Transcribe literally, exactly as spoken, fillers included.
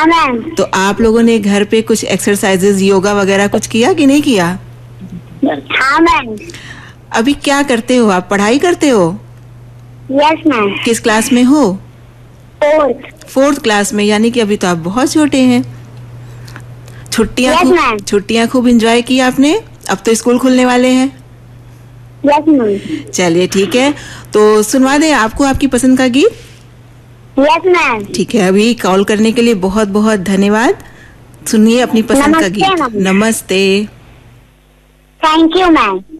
Ma'am. तो आप लोगों ने घर पे कुछ एक्सरसाइजेज, योगा वगैरह कुछ किया कि नहीं किया? हाँ मैम। अभी क्या करते हो आप? पढ़ाई करते हो? Yes ma'am. किस क्लास में हो? फोर्थ। फोर्थ क्लास में, यानी कि अभी तो आप बहुत छोटे हैं। छुट्टियां Yes, खूब ma'am. छुट्टियां खूब एंजॉय की आपने? अब तो स्कूल खुलने वाले हैं। Yes ma'am. चलिए ठीक है, तो सुनवा दें आपको आपकी पसंद का गीत? Yes ma'am. ठीक है, अभी कॉल करने के लिए बहुत बहुत धन्यवाद। सुनिए अपनी पसंद का नमस्ते गीत। मैम। नमस्ते। Thank you ma'am.